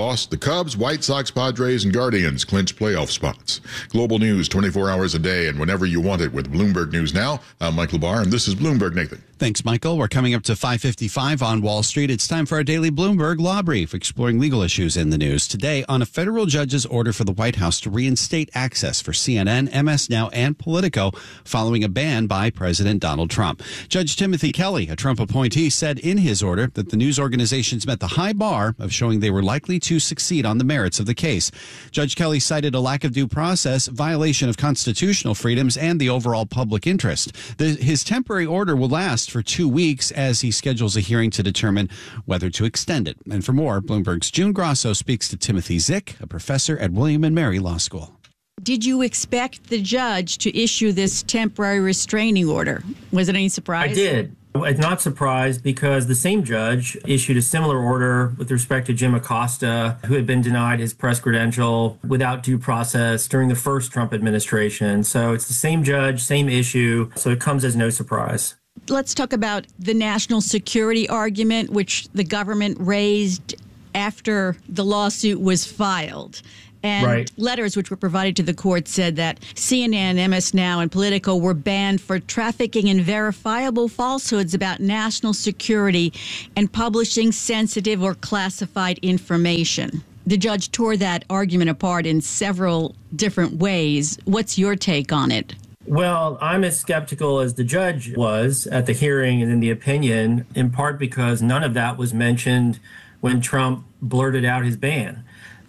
Cubs, White Sox, Padres, and Guardians clinch playoff spots. Global news twenty-four hours a day and whenever you want it with Bloomberg News Now. I'm Michael Barr, and this is Bloomberg Nathan. Thanks, Michael. We're coming up to five fifty-five on Wall Street. It's time for our daily Bloomberg Law Brief, exploring legal issues in the news. Today, on a federal judge's order for the White House to reinstate access for C N N, M S Now, and Politico following a ban by President Donald Trump. Judge Timothy Kelly, a Trump appointee, said in his order that the news organizations met the high bar of showing they were likely to succeed on the merits of the case. Judge Kelly cited a lack of due process, violation of constitutional freedoms, and the overall public interest. The, his temporary order will last for two weeks as he schedules a hearing to determine whether to extend it. And for more, Bloomberg's June Grosso speaks to Timothy Zick, a professor at William and Mary Law School. Did you expect the judge to issue this temporary restraining order? Was it any surprise? I did. I'm not surprised because the same judge issued a similar order with respect to Jim Acosta, who had been denied his press credential without due process during the first Trump administration. So it's the same judge, same issue, so it comes as no surprise. Let's talk about the national security argument, which the government raised after the lawsuit was filed. And right. letters which were provided to the court said that C N N, M S Now, and Politico were banned for trafficking in verifiable falsehoods about national security and publishing sensitive or classified information. The judge tore that argument apart in several different ways. What's your take on it? Well, I'm as skeptical as the judge was at the hearing and in the opinion, in part because none of that was mentioned when Trump blurted out his ban.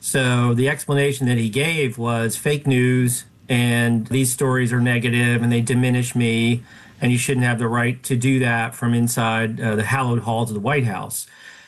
So the explanation that he gave was fake news and these stories are negative and they diminish me and you shouldn't have the right to do that from inside uh, the hallowed halls of the White House.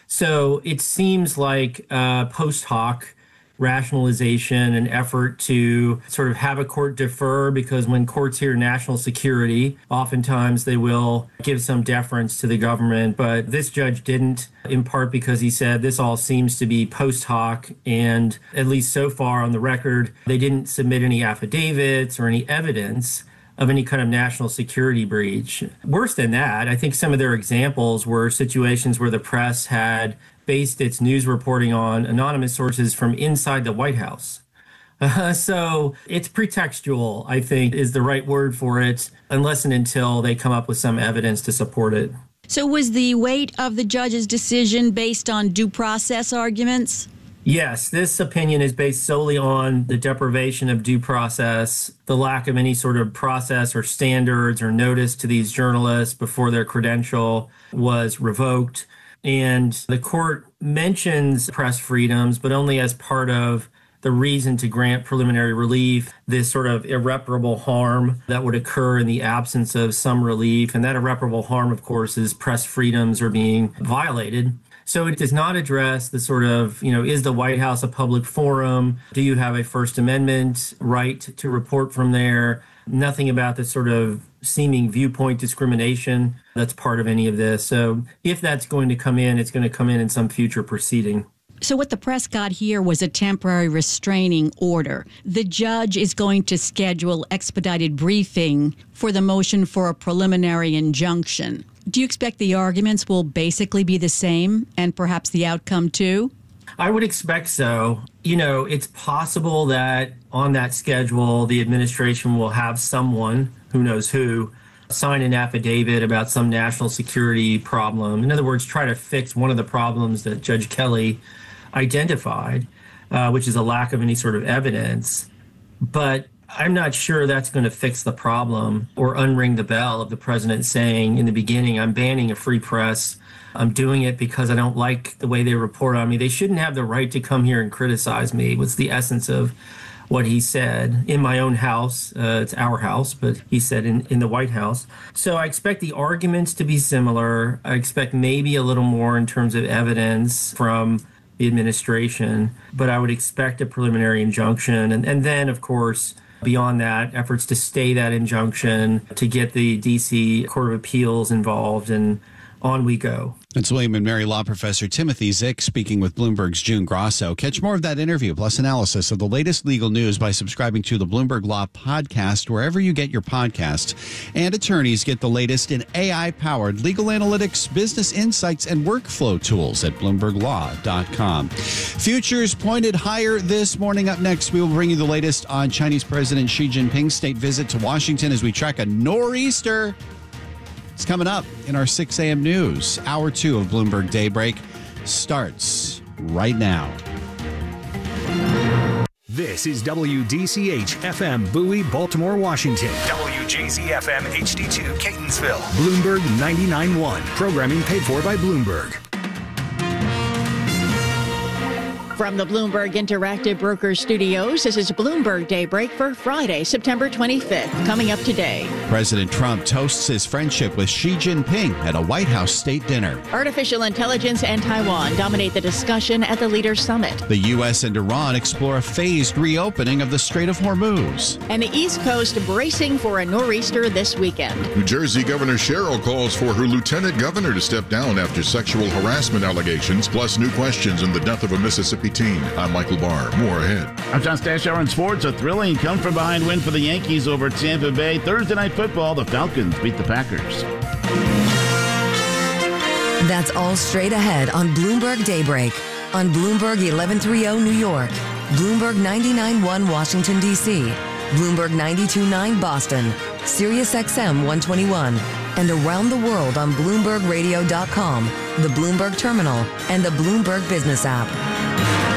So it seems like uh, post hoc rationalization and effort to sort of have a court defer, because when courts hear national security, oftentimes they will give some deference to the government. But this judge didn't, in part because he said this all seems to be post hoc, and at least so far on the record, they didn't submit any affidavits or any evidence of any kind of national security breach. Worse than that, I think some of their examples were situations where the press had based its news reporting on anonymous sources from inside the White House. Uh, so it's pretextual, I think, is the right word for it, unless and until they come up with some evidence to support it. So was the weight of the judge's decision based on due process arguments? Yes, this opinion is based solely on the deprivation of due process, the lack of any sort of process or standards or notice to these journalists before their credential was revoked. And the court mentions press freedoms, but only as part of the reason to grant preliminary relief, this sort of irreparable harm that would occur in the absence of some relief. And that irreparable harm, of course, is press freedoms are being violated. So it does not address the sort of, you know, is the White House a public forum? Do you have a First Amendment right to report from there? Nothing about the sort of seeming viewpoint discrimination that's part of any of this. So if that's going to come in, it's going to come in in some future proceeding. So what the press got here was a temporary restraining order. The judge is going to schedule expedited briefing for the motion for a preliminary injunction. Do you expect the arguments will basically be the same and perhaps the outcome too? I would expect so. You know, it's possible that on that schedule, the administration will have someone, who knows who, sign an affidavit about some national security problem. In other words, try to fix one of the problems that Judge Kelly identified, uh, which is a lack of any sort of evidence. But I'm not sure that's going to fix the problem or unring the bell of the president saying in the beginning, I'm banning a free press. I'm doing it because I don't like the way they report on me. They shouldn't have the right to come here and criticize me. What's the essence of what he said in my own house? Uh, it's our house, but he said in, in the White House. So I expect the arguments to be similar. I expect maybe a little more in terms of evidence from the administration, but I would expect a preliminary injunction. And, and then, of course, beyond that, efforts to stay that injunction, to get the D C Court of Appeals involved, and on we go. It's William and Mary Law Professor Timothy Zick speaking with Bloomberg's June Grosso. Catch more of that interview plus analysis of the latest legal news by subscribing to the Bloomberg Law Podcast wherever you get your podcasts. And attorneys get the latest in A I-powered legal analytics, business insights, and workflow tools at bloomberg law dot com. Futures pointed higher this morning. Up next, we will bring you the latest on Chinese President Xi Jinping's state visit to Washington as we track a nor'easter. It's coming up in our six a.m. news. Hour two of Bloomberg Daybreak starts right now. This is W D C H F M Bowie, Baltimore, Washington. W J Z F M H D two, Catonsville. Bloomberg ninety-nine point one. Programming paid for by Bloomberg. From the Bloomberg Interactive Brokers Studios, this is Bloomberg Daybreak for Friday, September twenty-fifth. Coming up today. President Trump toasts his friendship with Xi Jinping at a White House state dinner. Artificial intelligence and Taiwan dominate the discussion at the Leaders Summit. The U S and Iran explore a phased reopening of the Strait of Hormuz. And the East Coast bracing for a nor'easter this weekend. New Jersey Governor Sherrill calls for her lieutenant governor to step down after sexual harassment allegations, plus new questions in the death of a Mississippi teen. I'm Michael Barr. More ahead. I'm John Stashower on sports. A thrilling come-from-behind win for the Yankees over Tampa Bay. Thursday Night Football, the Falcons beat the Packers. That's all straight ahead on Bloomberg Daybreak. On Bloomberg eleven thirty New York, Bloomberg ninety-nine point one Washington, D C, Bloomberg ninety-two point nine Boston, Sirius X M one twenty-one, and around the world on Bloomberg Radio dot com, the Bloomberg Terminal, and the Bloomberg Business app.